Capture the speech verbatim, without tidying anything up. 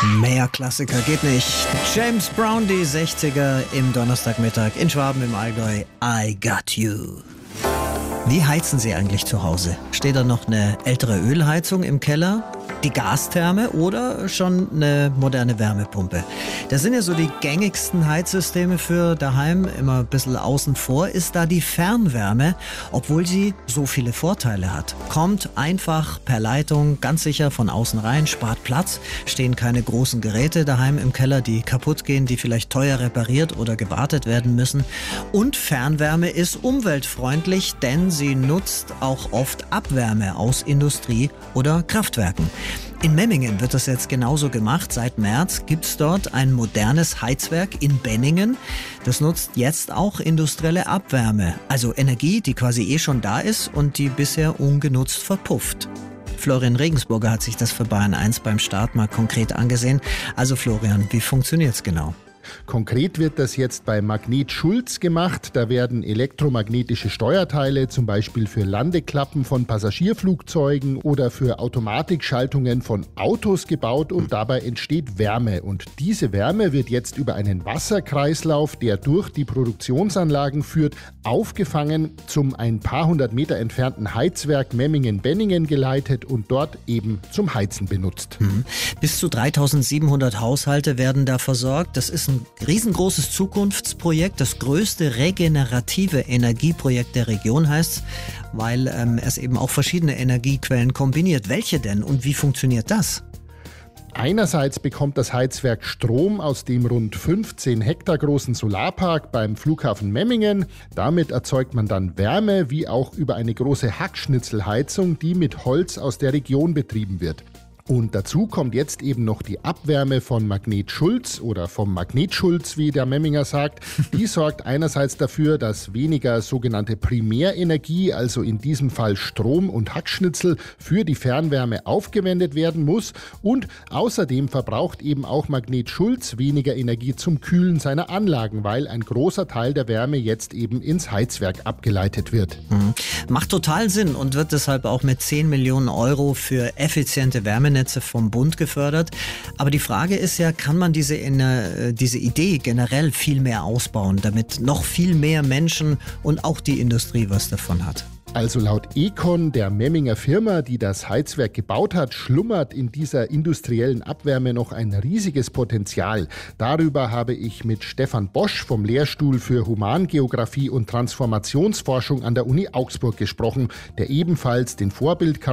Mehr Klassiker geht nicht. James Brown, die sechziger im Donnerstagmittag in Schwaben im Allgäu. I got you. Wie heizen Sie eigentlich zu Hause? Steht da noch eine ältere Ölheizung im Keller? Die Gastherme oder schon eine moderne Wärmepumpe? Das sind ja so die gängigsten Heizsysteme für daheim, immer ein bisschen außen vor. Ist da die Fernwärme, obwohl sie so viele Vorteile hat? Kommt einfach per Leitung ganz sicher von außen rein, spart Platz, stehen keine großen Geräte daheim im Keller, die kaputt gehen, die vielleicht teuer repariert oder gewartet werden müssen. Und Fernwärme ist umweltfreundlich, denn sie nutzt auch oft Abwärme aus Industrie oder Kraftwerken. In Memmingen wird das jetzt genauso gemacht. Seit März gibt es dort ein modernes Heizwerk in Benningen. Das nutzt jetzt auch industrielle Abwärme, also Energie, die quasi eh schon da ist und die bisher ungenutzt verpufft. Florian Regensburger hat sich das für Bayern eins beim Start mal konkret angesehen. Also Florian, wie funktioniert's genau? Konkret wird das jetzt bei Magnet Schulz gemacht. Da werden elektromagnetische Steuerteile, zum Beispiel für Landeklappen von Passagierflugzeugen oder für Automatikschaltungen von Autos gebaut und dabei entsteht Wärme. Und diese Wärme wird jetzt über einen Wasserkreislauf, der durch die Produktionsanlagen führt, aufgefangen, zum ein paar hundert Meter entfernten Heizwerk Memmingen-Benningen geleitet und dort eben zum Heizen benutzt. Mhm. Bis zu dreitausendsiebenhundert Haushalte werden da versorgt. Das ist ein riesengroßes Zukunftsprojekt, das größte regenerative Energieprojekt der Region heißt, weil ähm, es eben auch verschiedene Energiequellen kombiniert. Welche denn und wie funktioniert das? Einerseits bekommt das Heizwerk Strom aus dem rund fünfzehn Hektar großen Solarpark beim Flughafen Memmingen. Damit erzeugt man dann Wärme, wie auch über eine große Hackschnitzelheizung, die mit Holz aus der Region betrieben wird. Und dazu kommt jetzt eben noch die Abwärme von Magnet Schulz oder vom Magnet Schulz, wie der Memminger sagt. Die sorgt einerseits dafür, dass weniger sogenannte Primärenergie, also in diesem Fall Strom und Hackschnitzel, für die Fernwärme aufgewendet werden muss. Und außerdem verbraucht eben auch Magnet Schulz weniger Energie zum Kühlen seiner Anlagen, weil ein großer Teil der Wärme jetzt eben ins Heizwerk abgeleitet wird. Mhm. Macht total Sinn und wird deshalb auch mit zehn Millionen Euro für effiziente Wärmenetze vom Bund gefördert. Aber die Frage ist ja, kann man diese, diese Idee generell viel mehr ausbauen, damit noch viel mehr Menschen und auch die Industrie was davon hat? Also laut Econ, der Memminger Firma, die das Heizwerk gebaut hat, schlummert in dieser industriellen Abwärme noch ein riesiges Potenzial. Darüber habe ich mit Stefan Bosch vom Lehrstuhl für Humangeographie und Transformationsforschung an der Uni Augsburg gesprochen, der ebenfalls den Vorbild